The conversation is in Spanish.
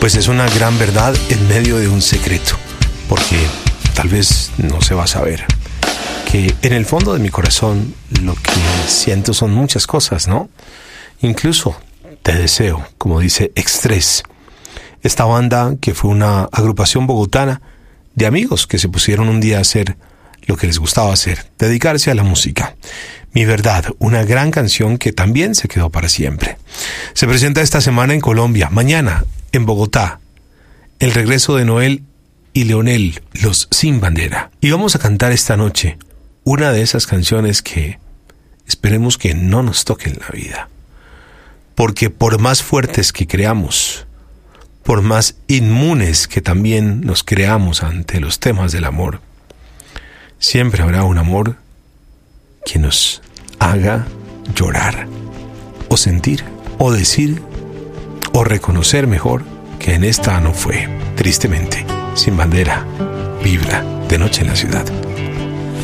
pues es una gran verdad en medio de un secreto, porque tal vez no se va a saber que en el fondo de mi corazón lo que siento son muchas cosas, ¿no? Incluso te deseo, como dice Extrés, esta banda que fue una agrupación bogotana de amigos que se pusieron un día a hacer lo que les gustaba hacer, dedicarse a la música. Mi verdad, una gran canción que también se quedó para siempre. Se presenta esta semana en Colombia, mañana en Bogotá, el regreso de Noel y Leonel, los Sin Bandera. Y vamos a cantar esta noche una de esas canciones que esperemos que no nos toquen la vida. Porque por más fuertes que creamos, por más inmunes que también nos creamos ante los temas del amor, siempre habrá un amor que nos haga llorar, o sentir, o decir, o reconocer mejor que en esta no fue. Tristemente, Sin Bandera, vibra de noche en la ciudad.